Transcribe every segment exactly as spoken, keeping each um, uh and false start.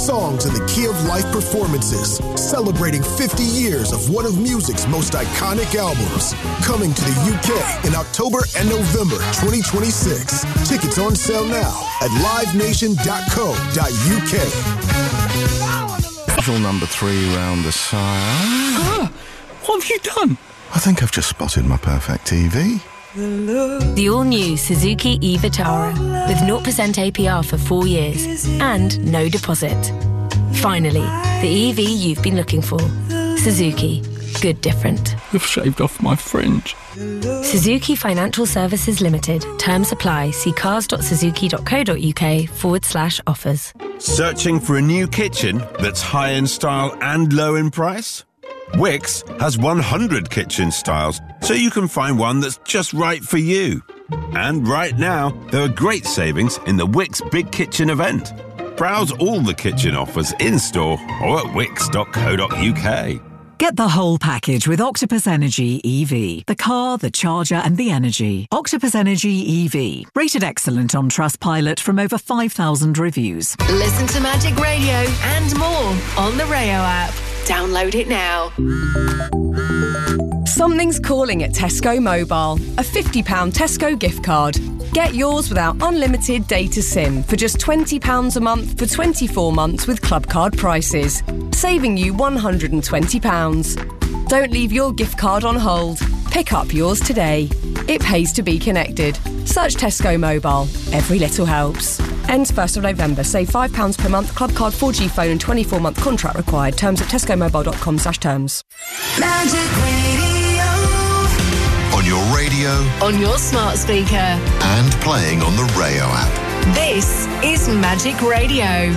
Songs in the Key of Life performances, celebrating fifty years of one of music's most iconic albums. Coming to the U K in October and November twenty twenty-six. Tickets on sale now at live nation dot co dot U K. Visual number three round the sire. Ah, what have you done? I think I've just spotted my perfect T V. The all-new Suzuki e-Vitara with zero percent A P R for four years and no deposit. Finally, the E V you've been looking for. Suzuki. Good different. You've shaved off my fringe. Suzuki Financial Services Limited. Terms apply. See cars.suzuki.co.uk forward slash offers. Searching for a new kitchen that's high in style and low in price? Wickes has one hundred kitchen styles, so you can find one that's just right for you. And right now, there are great savings in the Wickes Big Kitchen event. Browse all the kitchen offers in-store or at wickes dot co dot uk. Get the whole package with Octopus Energy E V. The car, the charger and the energy. Octopus Energy E V. Rated excellent on Trustpilot from over five thousand reviews. Listen to Magic Radio and more on the Rayo app. Download it now. Something's calling at Tesco Mobile. A fifty pounds Tesco gift card. Get yours without unlimited data SIM for just twenty pounds a month for twenty-four months with Club Card prices, saving you one hundred twenty pounds. Don't leave your gift card on hold. Pick up yours today. It pays to be connected. Search Tesco Mobile. Every little helps. Ends first of November. Save five pounds per month. Club Card four G phone and twenty-four month contract required. Terms at tesco mobile dot com slash terms. Magic Radio. On your radio. On your smart speaker. And playing on the Rayo app. This is Magic Radio.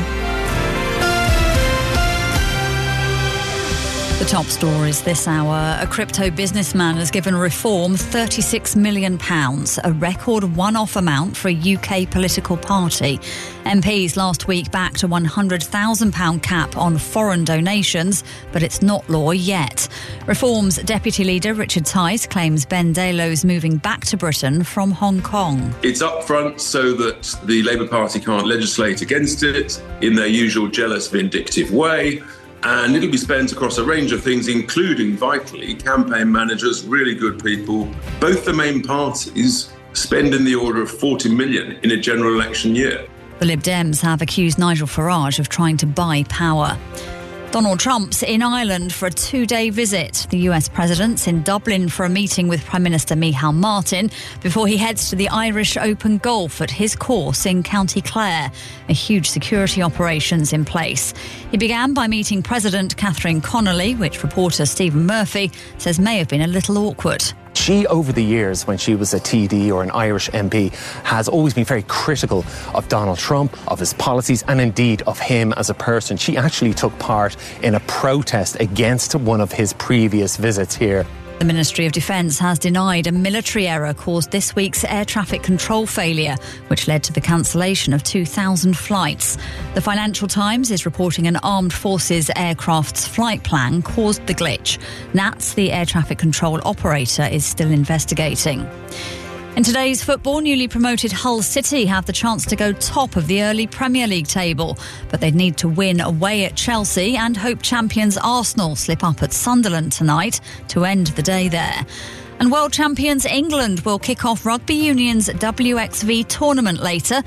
The top stories this hour. A crypto businessman has given Reform thirty-six million pounds, a record one-off amount for a U K political party. M Ps last week backed a one hundred thousand pounds cap on foreign donations, but it's not law yet. Reform's deputy leader, Richard Tice, claims Ben Delo's moving back to Britain from Hong Kong. It's up front so that the Labour Party can't legislate against it in their usual jealous, vindictive way. And it'll be spent across a range of things, including, vitally, campaign managers, really good people. Both the main parties spend in the order of forty million in a general election year. The Lib Dems have accused Nigel Farage of trying to buy power. Donald Trump's in Ireland for a two-day visit. The U S president's in Dublin for a meeting with Prime Minister Micheál Martin before he heads to the Irish Open Golf at his course in County Clare. A huge security operations in place. He began by meeting President Catherine Connolly, which reporter Stephen Murphy says may have been a little awkward. She, over the years, when she was a T D or an Irish M P, has always been very critical of Donald Trump, of his policies, and indeed of him as a person. She actually took part in a protest against one of his previous visits here. The Ministry of Defence has denied a military error caused this week's air traffic control failure, which led to the cancellation of two thousand flights. The Financial Times is reporting an armed forces aircraft's flight plan caused the glitch. N A T S, the air traffic control operator, is still investigating. In today's football, newly promoted Hull City have the chance to go top of the early Premier League table, but they'd need to win away at Chelsea and hope champions Arsenal slip up at Sunderland tonight to end the day there. And world champions England will kick off Rugby Union's W X V tournament later.